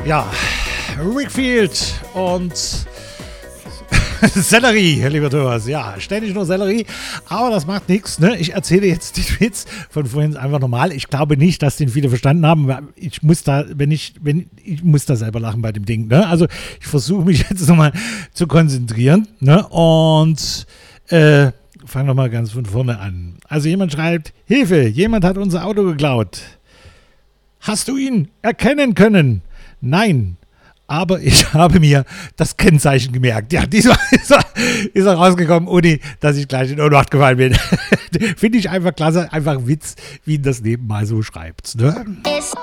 Ja, Wakefield und Sellerie, lieber Thomas. Ja, ständig nur Sellerie, aber das macht nichts. Ne? Ich erzähle jetzt den Witz von vorhin einfach nochmal. Ich glaube nicht, dass den viele verstanden haben. Ich muss da, ich muss da selber lachen bei dem Ding. Ne? Also ich versuche mich jetzt nochmal zu konzentrieren. Ne? Und fange nochmal ganz von vorne an. Also jemand schreibt, Hilfe, jemand hat unser Auto geklaut. Hast du ihn erkennen können? Nein, aber ich habe mir das Kennzeichen gemerkt. Ja, diesmal ist er rausgekommen, ohne dass ich gleich in Ohnmacht gefallen bin. Finde ich einfach klasse, einfach Witz, wie ihn das nebenmal so schreibt. Ne?